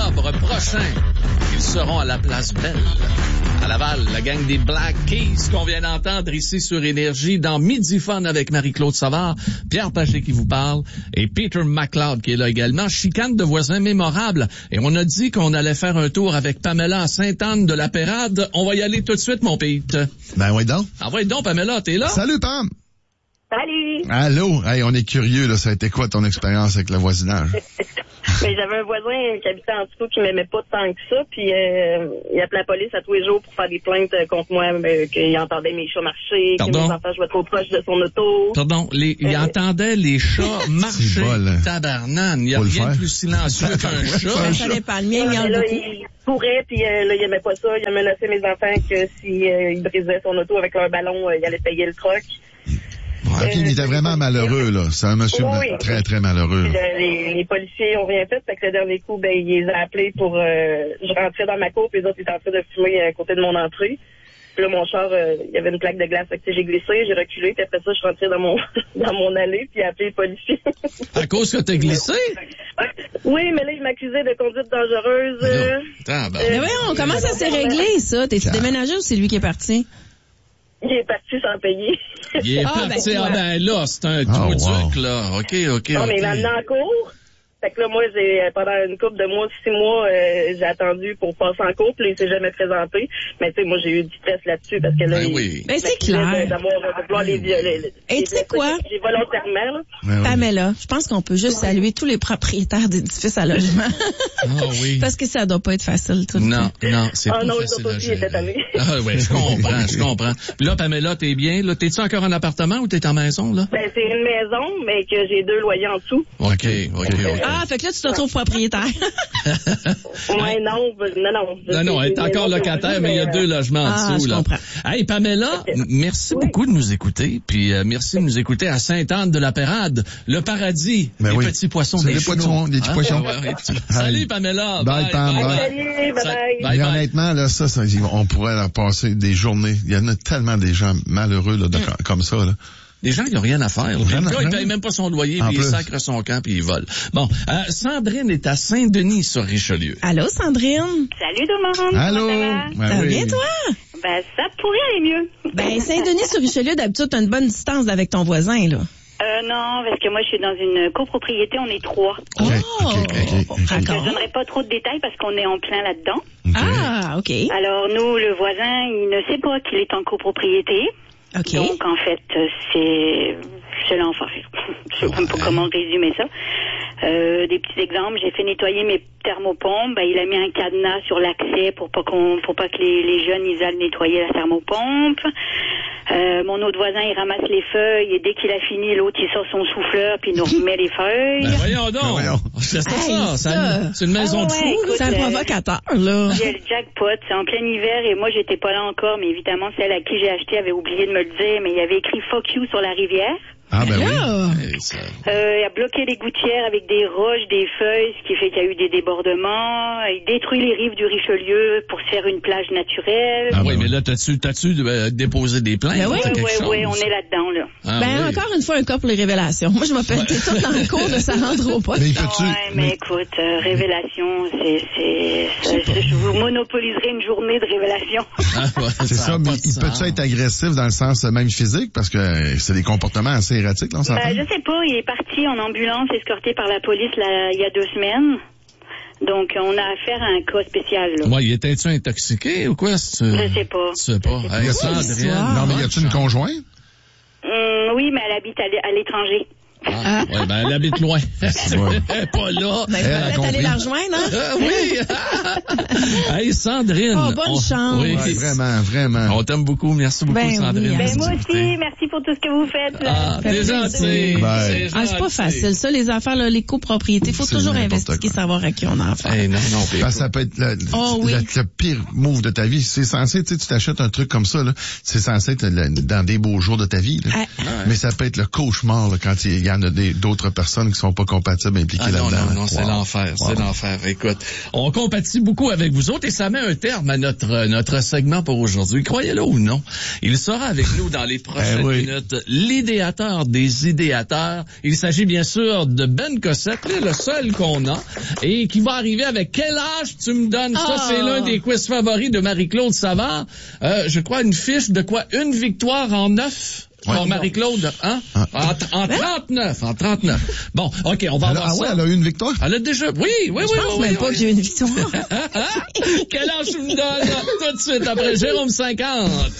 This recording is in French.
octobre prochain, ils seront à la Place Belle. À Laval, la gang des Black Keys qu'on vient d'entendre ici sur Énergie dans Midi Fun avec Marie-Claude Savard, Pierre Pagé qui vous parle et Peter McLeod qui est là également. Chicane de voisins mémorable. Et on a dit qu'on allait faire un tour avec Pamela à Sainte-Anne-de-la-Pérade. On va y aller tout de suite, mon Pete. Ben oui donc. Ah oui donc, Pamela, t'es là? Salut, Pam. Salut! Allô? Hey, on est curieux, là. Ça a été quoi ton expérience avec le voisinage? Mais j'avais un voisin qui habitait en dessous qui m'aimait pas tant que ça, puis il appelait la police à tous les jours pour faire des plaintes contre moi, qu'il entendait mes chats marcher, que mes enfants jouaient trop proche de son auto. Pardon, il entendait les chats marcher. Tabarnane, il y a rien de plus silencieux qu'un chat. Ça dépend, le mien, il y en a beaucoup. Il courait, puis là, il aimait pas ça. Il a menacé mes enfants que s'il brisait son auto avec un ballon, il allait payer le troc. Ouais, puis il était vraiment malheureux, là. C'est un monsieur très, très malheureux. Les policiers ont rien fait, fait que le dernier coup, il les a appelés pour... je rentrais dans ma cour, puis les autres étaient en train de fumer à côté de mon entrée. Puis là, mon char, il y avait une plaque de glace, fait que j'ai glissé, j'ai reculé, puis après ça, je suis rentrée dans mon allée, puis j'ai appelé les policiers. À cause que t'as glissé? Oui, mais là, ils m'accusaient de conduite dangereuse. Mais voyons, comment ça s'est réglé, ça? T'es-tu déménagé ou c'est lui qui est parti? Il est parti sans payer. Il est parti, ben là, c'est un truc, là. OK. Non, mais il m'a amené en cours. Fait que là, moi, pendant une couple de mois, 6 mois, j'ai attendu pour passer en cours, puis il s'est jamais présenté. Mais tu sais, moi, j'ai eu du stress là-dessus, parce que là, ben, c'est clair. De vouloir les violer. Et tu sais quoi? J'ai volontairement, là. Pamela, je pense qu'on peut juste saluer tous les propriétaires d'édifices à logement. Parce que ça doit pas être facile, tout. Non, c'est pas facile à gérer. Ah ouais, je comprends. Puis là, Pamela, t'es bien? Là, t'es-tu encore en appartement ou t'es en maison, là? Ben, c'est une maison, mais que j'ai 2 loyers en dessous. OK. Ah, fait que là, tu te retrouves propriétaire. Ouais, non, elle est encore locataire, mais il y a 2 logements en dessous, je là. comprends. Hey, Pamela, merci beaucoup de nous écouter, puis merci de nous écouter à Sainte-Anne-de-la-Pérade, le paradis des petits poissons des chenaux. Des petits poissons. Salut, Pamela. Bye, Pam. Salut, bye. Mais honnêtement, là, ça, on pourrait leur passer des journées. Il y en a tellement des gens malheureux, là, comme ça, là. Des gens qui n'ont rien à faire. Le gars, il paye même pas son loyer, puis il sacre son camp, puis il vole. Bon, Sandrine est à Saint-Denis sur Richelieu. Allô, Sandrine? Salut tout le monde. Allô? Ça va bien, toi? Ben, ça pourrait aller mieux. Ben, Saint-Denis sur Richelieu, d'habitude, t'as une bonne distance avec ton voisin, là. Non, parce que moi, je suis dans une copropriété, on est 3. Je donnerai pas trop de détails parce qu'on est en plein là-dedans. Ah, OK. Alors, nous, le voisin, il ne sait pas qu'il est en copropriété. OK. Donc, en fait, c'est l'enfer. Je sais même pas comment résumer ça. Des petits exemples, j'ai fait nettoyer mes thermopompes. Ben, il a mis un cadenas sur l'accès pour pas que les jeunes ils aillent nettoyer la thermopompe. Mon autre voisin, il ramasse les feuilles et dès qu'il a fini, l'autre, il sort son souffleur puis il nous remet les feuilles. Ben voyons donc! C'est ça. C'est une maison de fou. C'est un provocateur, là. Il y a le jackpot, c'est en plein hiver et moi, j'étais pas là encore, mais évidemment, celle à qui j'ai acheté avait oublié de me le dire, mais il y avait écrit « Fuck you » sur la rivière. Ah, ben oui. Il a bloqué les gouttières avec des roches, des feuilles, ce qui fait qu'il y a eu des débordements. Il détruit les rives du Richelieu pour se faire une plage naturelle. Ah oui, mais là, t'as-tu déposé des plaintes? Ben oui, on est là-dedans, là. Encore une fois, un cas pour les révélations. Moi, je m'appelle tout dans le cours de ça rentre au poste. Mais écoute, révélation, je vous monopoliserai une journée de révélation. C'est ça, mais il peut-tu être agressif dans le sens même physique? Parce que c'est des comportements assez erratiques, là, on s'entend? Je sais pas, il est parti en ambulance, escorté par la police, là, il y a 2 semaines. Donc, on a affaire à un cas spécial, là. Ouais, était-tu intoxiqué ou quoi? Je sais pas. Tu sais pas. Non, mais y a-tu une conjointe? Oui, mais elle habite à l'étranger. Ouais, ben, elle habite loin. Pas là. Ben, peut-être aller la rejoindre, hein? Oui. Hey, Sandrine. Oh, bonne chance. Oui, vraiment. On t'aime beaucoup. Merci beaucoup, Sandrine. Ben, moi aussi, merci pour tout ce que vous faites. T'es gentil. C'est pas facile, ça, les affaires, là, les copropriétés. Faut toujours investiguer, savoir à qui on a affaire. Hey, non, ça peut être le pire move de ta vie. C'est censé, tu t'achètes un truc comme ça, là. C'est censé être dans des beaux jours de ta vie, là. Mais ça peut être le cauchemar, là, quand il y en a d'autres personnes qui sont pas compatibles impliquées là-dedans. Non, c'est l'enfer. C'est l'enfer. Écoute, on compatit beaucoup avec vous autres et ça met un terme à notre segment pour aujourd'hui. Croyez-le ou non, il sera avec nous dans les prochaines minutes. L'idéateur des idéateurs. Il s'agit bien sûr de Ben Cossette, le seul qu'on a, et qui va arriver avec quel âge tu me donnes? Ça, c'est l'un des quiz favoris de Marie-Claude Savard. Je crois une fiche de quoi? Une victoire en 9? Pour Marie-Claude, hein? En 39. Bon, OK, on va voir ça. Ah ouais, elle a eu une victoire? Elle a déjà, oui. Je pense même pas que j'ai eu une victoire. Quel âge tu me donnes? Tout de suite après Jérôme 50.